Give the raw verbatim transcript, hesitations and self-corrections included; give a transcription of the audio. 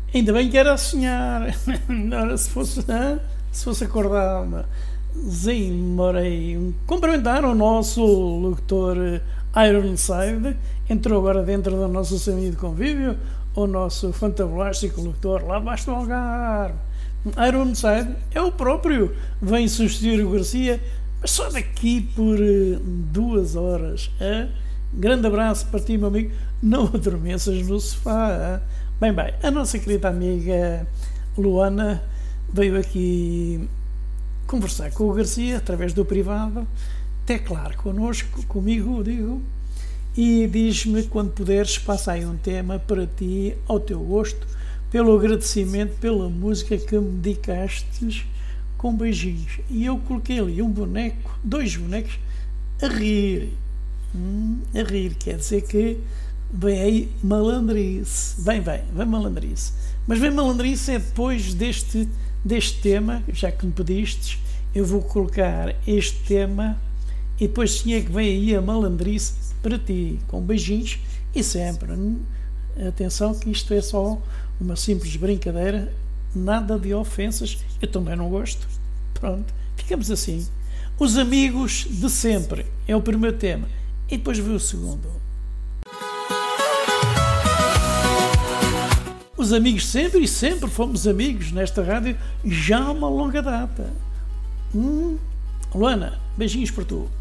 Ainda bem que era a sonhar. Ora, se fosse, hã? Se fosse acordada. Sim, morei. Cumprimentar o nosso locutor Ironside. Entrou agora dentro do nosso semi de convívio. O nosso fantabulástico locutor lá abaixo do Algarve. Ironside é o próprio. Vem substituir o Garcia, mas só daqui por duas horas. Hein? Grande abraço para ti, meu amigo. Não adormeças no sofá. Hein? Bem, bem, a nossa querida amiga Luana veio aqui conversar com o Garcia através do privado, teclar connosco, comigo, digo, e diz-me quando puderes, passa aí um tema para ti, ao teu gosto, pelo agradecimento pela música que me dedicaste com beijinhos. E eu coloquei ali um boneco, dois bonecos, a rir. Hum, a rir, quer dizer que vem aí malandrice. Vem, vem, vem malandrice. Mas vem malandrice é depois deste, deste tema, já que me pedistes, eu vou colocar este tema e depois sim é que vem aí a malandrice para ti, com beijinhos e sempre. Atenção que isto é só uma simples brincadeira, nada de ofensas, eu também não gosto. Pronto, ficamos assim. Os amigos de sempre é o primeiro tema e depois vem o segundo. Os amigos sempre e sempre fomos amigos nesta rádio já há uma longa data. Hum, Luana, beijinhos por tu.